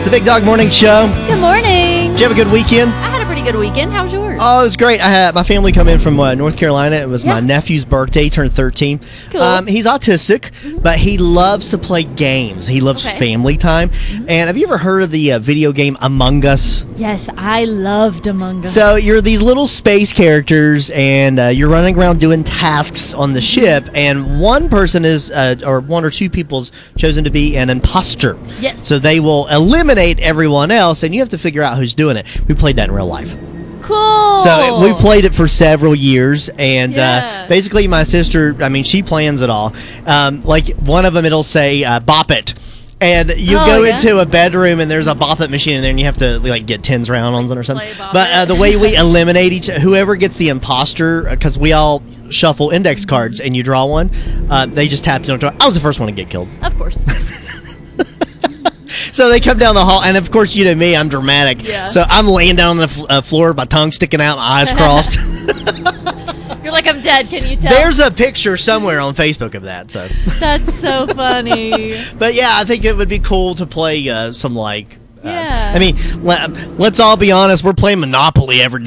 It's the Big Dog Morning Show. Good morning. Did you have a good weekend? I had a pretty good weekend. How was yours? Oh, it was great. I had my family come in from North Carolina. It was my Yeah. nephew's birthday. He turned 13. Cool. He's autistic, but he loves to play games. He loves Okay. family time. And have you ever heard of the video game Among Us? Yes, I loved Among Us. So you're these little space characters, and you're running around doing tasks on the ship. And one person is, or one or two people's chosen to be an imposter. Yes. So they will eliminate everyone else, and you have to figure out who's doing it. We played that in real life. Cool. So we played it for several years, and Yeah. basically my sister, she plans it all. Like one of them, it'll say "bop it," and you Oh, go yeah. into a bedroom and there's a bop it machine in there, and you have to like get 10s rounds on or something. Play Bop But It. the way we eliminate whoever gets the imposter, because we all shuffle index cards and you draw one, they just tap you. I was the first one to get killed. Of course. So they come down the hall, and of course, you know me, I'm dramatic. Yeah. So I'm laying down on the floor, my tongue sticking out, my eyes crossed. You're like, I'm dead. Can you tell? There's a picture somewhere on Facebook of that. So, That's so funny. but yeah, I think it would be cool to play some like. Yeah. Let's all be honest. We're playing Monopoly every